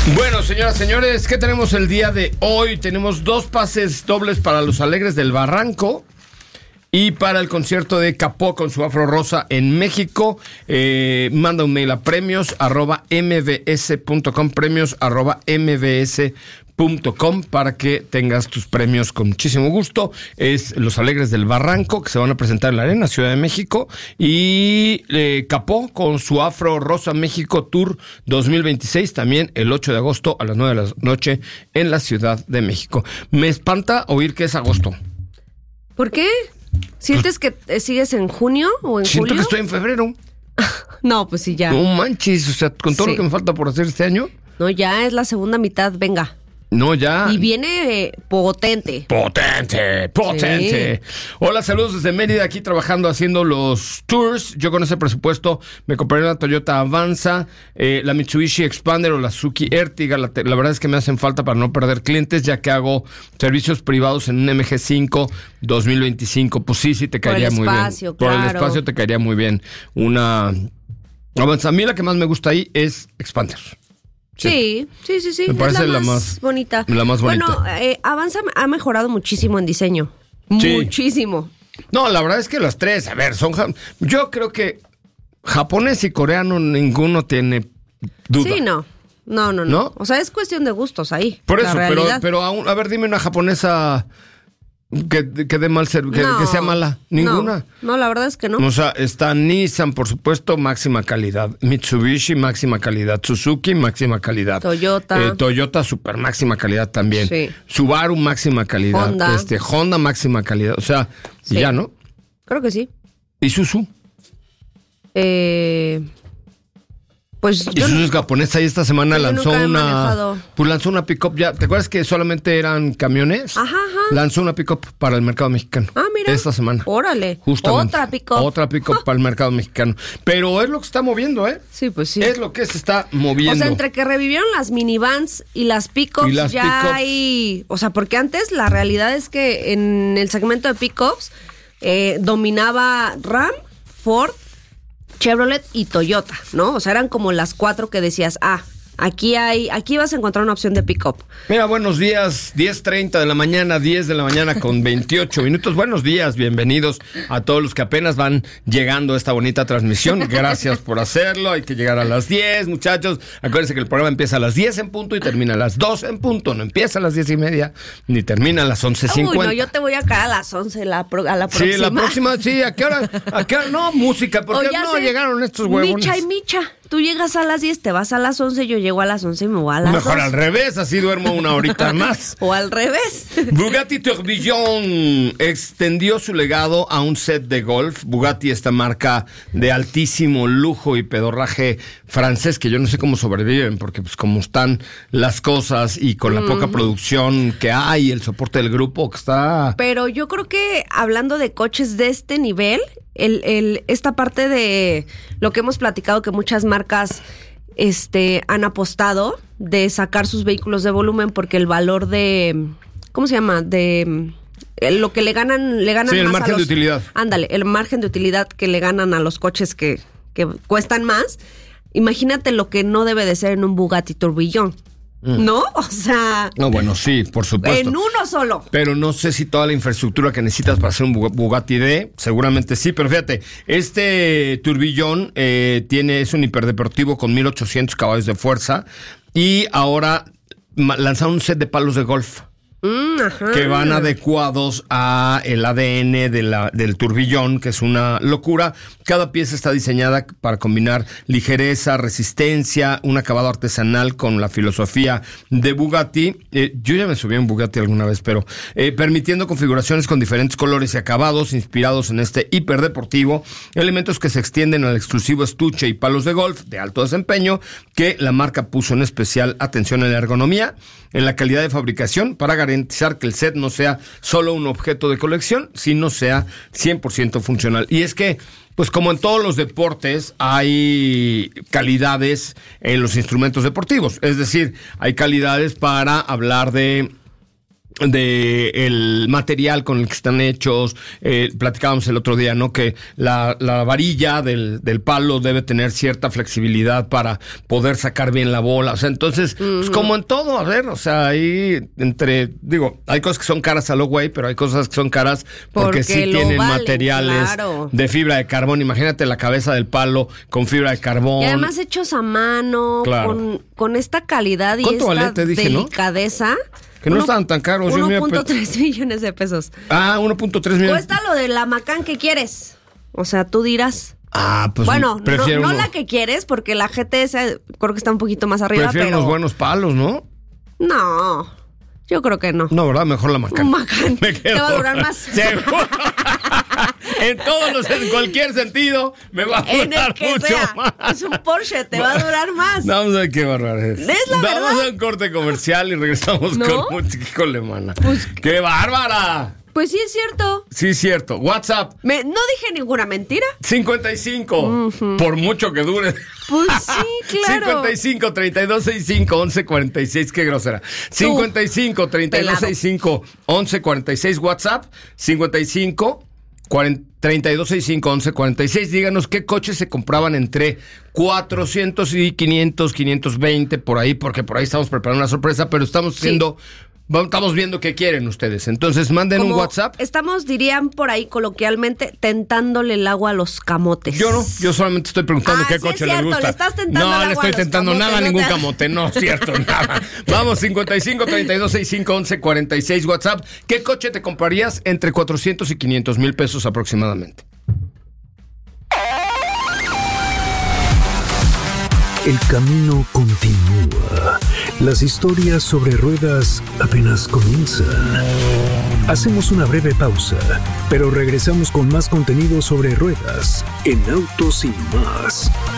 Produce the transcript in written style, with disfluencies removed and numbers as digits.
Bueno, señoras, señores, ¿qué tenemos el día de hoy? Tenemos 2 pases dobles para los Alegres del Barranco y para el concierto de Capó con su Afro Rosa en México. Manda un mail a premios@mbs.com, premios@mbs.com para que tengas tus premios con muchísimo gusto. Es Los Alegres del Barranco, que se van a presentar en la Arena, Ciudad de México, y Capó con su Afro Rosa México Tour 2026, también el 8 de agosto a las 9 de la noche en la Ciudad de México. Me espanta oír que es agosto. ¿Por qué? ¿Sientes que sigues en junio o en Siento julio? que estoy en febrero. No, pues sí, ya. No manches, o sea, con todo lo que me falta por hacer este año. No, ya es la segunda mitad, venga. No, ya. Y viene potente. Potente. Sí. Hola, saludos desde Mérida, aquí trabajando, haciendo los tours. Yo con ese presupuesto me compraré una Toyota Avanza, la Mitsubishi Expander o la Suzuki Ertiga. La verdad es que me hacen falta para no perder clientes, ya que hago servicios privados en un MG5 2025. Pues sí, te caería muy bien. Por el espacio te caería muy bien. Una Avanza. A mí la que más me gusta ahí es Expander. Sí. Me parece es la más bonita. La más bonita. Bueno, Avanza ha mejorado muchísimo en diseño. Sí. Muchísimo. No, la verdad es que las tres, a ver, yo creo que japonés y coreano ninguno tiene duda. Sí, no. ¿No? O sea, es cuestión de gustos ahí. Por eso, realidad. pero aún, a ver, dime una japonesa que dé mal servicio, que sea mala. Ninguna. No, la verdad es que no. O sea, está Nissan, por supuesto, máxima calidad. Mitsubishi, máxima calidad. Suzuki, máxima calidad. Toyota, super máxima calidad también. Sí. Subaru, máxima calidad. Honda, máxima calidad. O sea, sí. Ya, ¿no? Creo que sí. ¿Isuzu? Pues Isuzu es japonesa y esta semana lanzó lanzó una pick-up ya. ¿Te acuerdas que solamente eran camiones? Ajá. Lanzó una pick-up para el mercado mexicano. Ah, mira. Esta semana. Órale. Justamente. Otra pick-up para el mercado mexicano. Pero es lo que se está moviendo, ¿eh? Sí, pues sí. Es lo que se está moviendo. O sea, entre que revivieron las minivans y las pick-ups hay... O sea, porque antes la realidad es que en el segmento de pick-ups dominaba Ram, Ford, Chevrolet y Toyota, ¿no? O sea, eran como las 4 que decías, aquí vas a encontrar una opción de pick-up. Mira, buenos días, 10:30 de la mañana, 10 de la mañana con 28 minutos. Buenos días, bienvenidos a todos los que apenas van llegando a esta bonita transmisión. Gracias por hacerlo, hay que llegar a las 10, muchachos. Acuérdense que el programa empieza a las 10 en punto y termina a las 2 en punto. No empieza a las 10:30 ni termina a las 11:50. Uy, no, yo te voy a caer a las 11 a la próxima. Sí, la próxima, sí. ¿A qué hora? No, música, porque no llegaron estos huevones. Micha. Tú llegas a las 10, te vas a las 11, yo llego a las 11 y me voy a las 2. Mejor al revés, así duermo una horita más. O al revés. Bugatti Tourbillon extendió su legado a un set de golf. Bugatti, esta marca de altísimo lujo y pedorraje francés, que yo no sé cómo sobreviven, porque pues como están las cosas y con la poca producción que hay, el soporte del grupo que está... Pero yo creo que hablando de coches de este nivel... esta parte de lo que hemos platicado que muchas marcas han apostado de sacar sus vehículos de volumen porque el valor de ¿cómo se llama? De lo que le ganan sí, más el margen de utilidad. Ándale, el margen de utilidad que le ganan a los coches que cuestan más. Imagínate lo que no debe de ser en un Bugatti Tourbillon. ¿No? O sea... No, bueno, sí, por supuesto. En uno solo. Pero no sé si toda la infraestructura que necesitas para hacer un Bugatti D, seguramente sí, pero fíjate, este Tourbillon es un hiperdeportivo con 1800 caballos de fuerza y ahora lanzaron un set de palos de golf. Que van adecuados a el ADN del Tourbillon, que es una locura. Cada pieza está diseñada para combinar ligereza, resistencia, un acabado artesanal con la filosofía de Bugatti. Yo ya me subí a un Bugatti alguna vez, pero permitiendo configuraciones con diferentes colores y acabados inspirados en este hiperdeportivo, elementos que se extienden al exclusivo estuche y palos de golf de alto desempeño, que la marca puso en especial atención en la ergonomía, en la calidad de fabricación, para garantizar que el set no sea solo un objeto de colección, sino sea 100% funcional. Y es que, pues como en todos los deportes, hay calidades en los instrumentos deportivos. Es decir, hay calidades para hablar de el material con el que están hechos. Platicábamos el otro día, ¿no? Que la varilla del palo debe tener cierta flexibilidad para poder sacar bien la bola. O sea, entonces, pues como en todo, a ver, o sea, ahí hay cosas que son caras a lo güey, pero hay cosas que son caras porque sí tienen materiales de fibra de carbón. Imagínate la cabeza del palo con fibra de carbón. Y además hechos a mano, con esta calidad y esta delicadeza. ¿No? Que no estaban tan caros. 1.3 millones de pesos. 1.3 millones. Cuesta lo de la Macan que quieres. O sea, tú dirás. Pues bueno, no la que quieres, porque la GTS creo que está un poquito más arriba. Prefiero unos buenos palos, ¿no? No, yo creo que no. No, ¿verdad? Mejor la Macan. Un Macan. Te va a durar más. Seguro. En cualquier sentido, me va a durar mucho más. Es un Porsche, te va a durar más. Vamos a ver qué barbaridad. Vamos a un corte comercial y regresamos con Lemana. Pues, ¡qué bárbara! Pues sí es cierto. Sí es cierto. WhatsApp. No dije ninguna mentira. 55. Por mucho que dure. Pues sí, claro. 55 32 65 11 46. Qué grosera. 55 32 65 11 46. WhatsApp. 55 32 65 11 46. Díganos qué coches se compraban entre 400 y 500, 520 por ahí, porque por ahí estamos preparando una sorpresa, pero estamos viendo qué quieren ustedes. Entonces, manden un WhatsApp. Estamos, dirían por ahí coloquialmente, tentándole el agua a los camotes. Yo no, yo solamente estoy preguntando qué coche les gusta. Le estás tentando el agua no le estoy tentando camotes, nada a ningún camote, no es cierto, nada. Vamos, 55 32 65 11 46 WhatsApp. ¿Qué coche te comprarías entre 400 y 500 mil pesos aproximadamente? El camino continúa. Las historias sobre ruedas apenas comienzan. Hacemos una breve pausa, pero regresamos con más contenido sobre ruedas en Autos y Más.